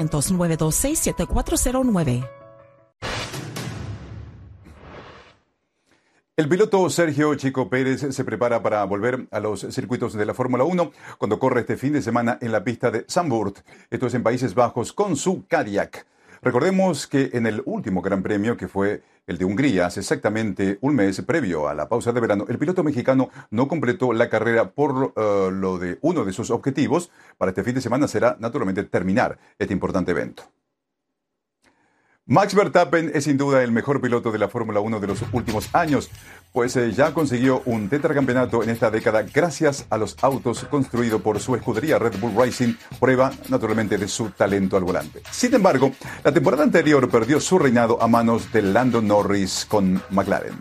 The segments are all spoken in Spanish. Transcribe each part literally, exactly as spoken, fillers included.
quinientos, nueve dos seis, siete cuatro cero nueve. El piloto Sergio Checo Pérez se prepara para volver a los circuitos de la Fórmula uno cuando corre este fin de semana en la pista de Zandvoort. Esto es en Países Bajos con su Cadillac. Recordemos que en el último Gran Premio, que fue el de Hungría, hace exactamente un mes previo a la pausa de verano, el piloto mexicano no completó la carrera por uh, lo de uno de sus objetivos. Para este fin de semana será naturalmente terminar este importante evento. Max Verstappen es sin duda el mejor piloto de la Fórmula uno de los últimos años, pues eh, ya consiguió un tetracampeonato en esta década gracias a los autos construidos por su escudería Red Bull Racing, prueba naturalmente de su talento al volante. Sin embargo, la temporada anterior perdió su reinado a manos de Lando Norris con McLaren.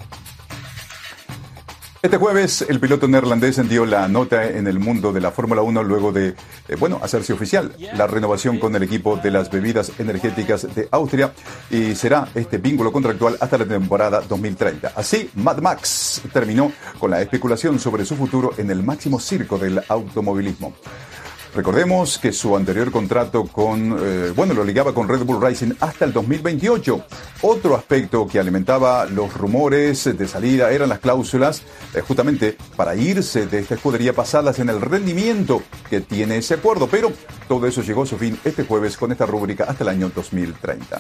Este jueves, el piloto neerlandés dio la nota en el mundo de la Fórmula uno luego de, eh, bueno, hacerse oficial la renovación con el equipo de las bebidas energéticas de Austria y será este vínculo contractual hasta la temporada dos mil treinta. Así, Mad Max terminó con la especulación sobre su futuro en el máximo circo del automovilismo. Recordemos que su anterior contrato con, eh, bueno, lo ligaba con Red Bull Racing hasta el dos mil veintiocho. Otro aspecto que alimentaba los rumores de salida eran las cláusulas, eh, justamente para irse de esta escudería basadas en el rendimiento que tiene ese acuerdo. Pero todo eso llegó a su fin este jueves con esta rúbrica hasta el año dos mil treinta.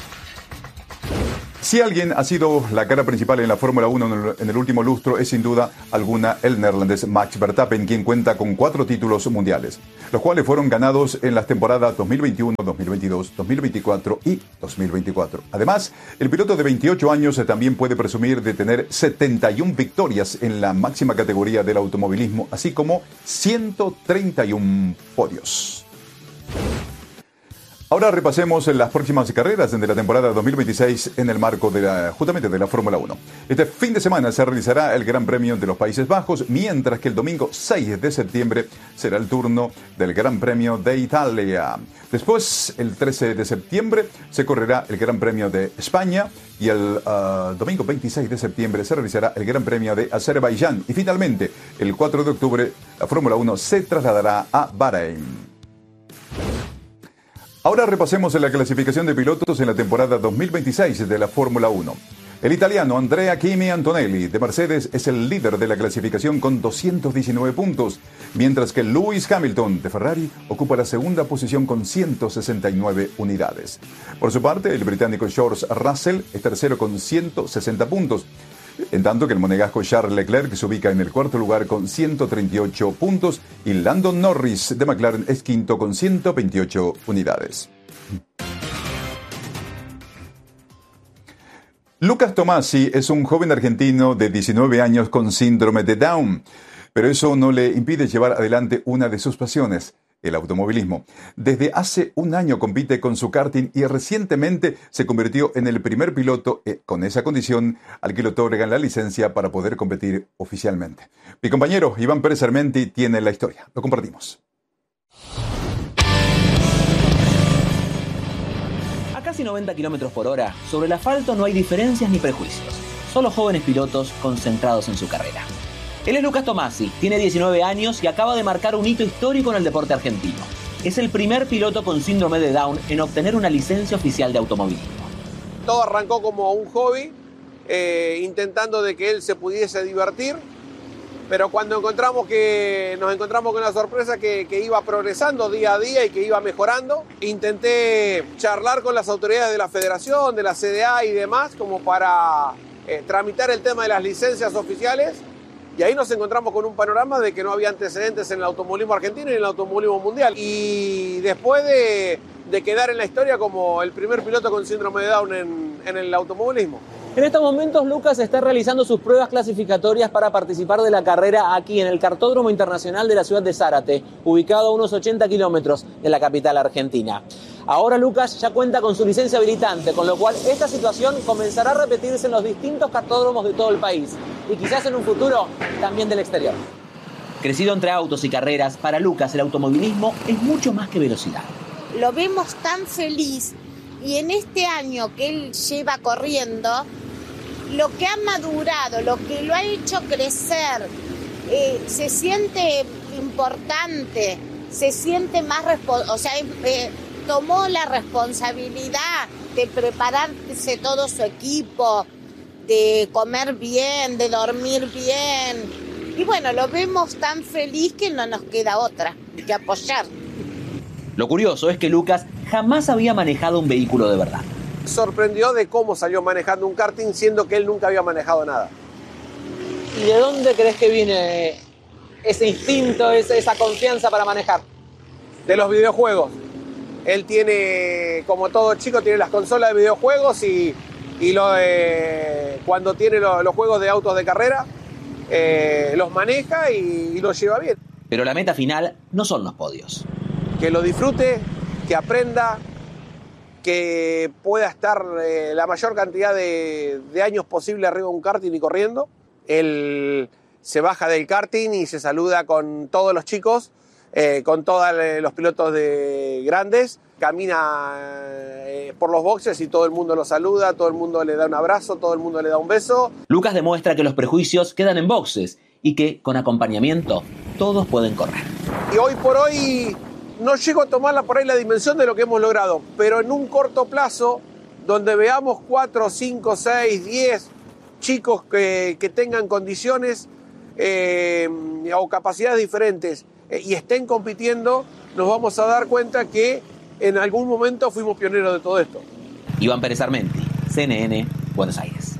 Si alguien ha sido la cara principal en la Fórmula uno en el último lustro, es sin duda alguna el neerlandés Max Verstappen, quien cuenta con cuatro títulos mundiales, los cuales fueron ganados en las temporadas dos mil veintiuno, dos mil veintidós, dos mil veinticuatro y dos mil veinticuatro. Además, el piloto de veintiocho años también puede presumir de tener setenta y una victorias en la máxima categoría del automovilismo, así como ciento treinta y uno podios. Ahora repasemos las próximas carreras de la temporada dos mil veintiséis en el marco de la, justamente de la Fórmula uno. Este fin de semana se realizará el Gran Premio de los Países Bajos, mientras que el domingo seis de septiembre será el turno del Gran Premio de Italia. Después, el trece de septiembre, se correrá el Gran Premio de España y el uh, domingo veintiséis de septiembre se realizará el Gran Premio de Azerbaiyán. Y finalmente, el cuatro de octubre, la Fórmula uno se trasladará a Bahrein. Ahora repasemos la clasificación de pilotos en la temporada dos mil veintiséis de la Fórmula uno. El italiano Andrea Kimi Antonelli de Mercedes es el líder de la clasificación con doscientos diecinueve puntos, mientras que Lewis Hamilton de Ferrari ocupa la segunda posición con ciento sesenta y nueve unidades. Por su parte, el británico George Russell es tercero con ciento sesenta puntos, en tanto que el monegasco Charles Leclerc se ubica en el cuarto lugar con ciento treinta y ocho puntos y Lando Norris de McLaren es quinto con ciento veintiocho unidades. Lucas Tomasi es un joven argentino de diecinueve años con síndrome de Down, pero eso no le impide llevar adelante una de sus pasiones, el automovilismo. Desde hace un año compite con su karting y recientemente se convirtió en el primer piloto eh, con esa condición al que le otorgan la licencia para poder competir oficialmente. Mi compañero Iván Pérez Armenti tiene la historia. Lo compartimos. A casi noventa kilómetros por hora, sobre el asfalto no hay diferencias ni prejuicios. Solo jóvenes pilotos concentrados en su carrera. Él es Lucas Tomasi, tiene diecinueve años y acaba de marcar un hito histórico en el deporte argentino. Es el primer piloto con síndrome de Down en obtener una licencia oficial de automovilismo. Todo arrancó como un hobby, eh, intentando de que él se pudiese divertir, pero cuando encontramos que, nos encontramos con una sorpresa que, que iba progresando día a día y que iba mejorando, intenté charlar con las autoridades de la federación, de la C D A y demás, como para eh, tramitar el tema de las licencias oficiales. Y ahí nos encontramos con un panorama de que no había antecedentes en el automovilismo argentino y en el automovilismo mundial. Y después de, de quedar en la historia como el primer piloto con síndrome de Down en, en el automovilismo. En estos momentos Lucas está realizando sus pruebas clasificatorias para participar de la carrera aquí en el Kartódromo Internacional de la ciudad de Zárate, ubicado a unos ochenta kilómetros de la capital argentina. Ahora Lucas ya cuenta con su licencia habilitante, con lo cual esta situación comenzará a repetirse en los distintos cartódromos de todo el país y quizás en un futuro también del exterior. Crecido entre autos y carreras, para Lucas el automovilismo es mucho más que velocidad. Lo vemos tan feliz y en este año que él lleva corriendo, lo que ha madurado, lo que lo ha hecho crecer, eh, se siente importante, se siente más responsable, o sea, eh, tomó la responsabilidad de prepararse todo su equipo, de comer bien, de dormir bien. Y bueno, lo vemos tan feliz que no nos queda otra que apoyar. Lo curioso es que Lucas jamás había manejado un vehículo de verdad. Sorprendió de cómo salió manejando un karting, siendo que él nunca había manejado nada. ¿Y de dónde crees que viene ese instinto, esa confianza para manejar? De los videojuegos. Él tiene, como todo chico, tiene las consolas de videojuegos y, y lo, eh, cuando tiene lo, los juegos de autos de carrera, eh, los maneja y, y los lleva bien. Pero la meta final no son los podios. Que lo disfrute, que aprenda, que pueda estar eh, la mayor cantidad de, de años posible arriba de un karting y corriendo. Él se baja del karting y se saluda con todos los chicos, eh, con todos los pilotos de grandes. Camina eh, por los boxes y todo el mundo lo saluda, todo el mundo le da un abrazo, todo el mundo le da un beso. Lucas demuestra que los prejuicios quedan en boxes y que, con acompañamiento, todos pueden correr. Y hoy por hoy no llego a tomarla por ahí la dimensión de lo que hemos logrado, pero en un corto plazo, donde veamos cuatro, cinco, seis, diez chicos que, que tengan condiciones eh, o capacidades diferentes eh, y estén compitiendo, nos vamos a dar cuenta que en algún momento fuimos pioneros de todo esto. Iván Pérez Armenti, C N N, Buenos Aires.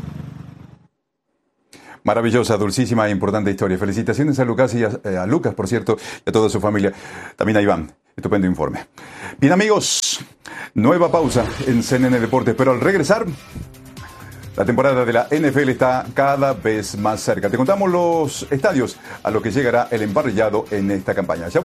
Maravillosa, dulcísima e importante historia. Felicitaciones a Lucas, y a, eh, a Lucas, por cierto, y a toda su familia. También a Iván. Estupendo informe. Bien, amigos, nueva pausa en C N N Deportes, pero al regresar, la temporada de la N F L está cada vez más cerca. Te contamos los estadios a los que llegará el emparrillado en esta campaña. Chao.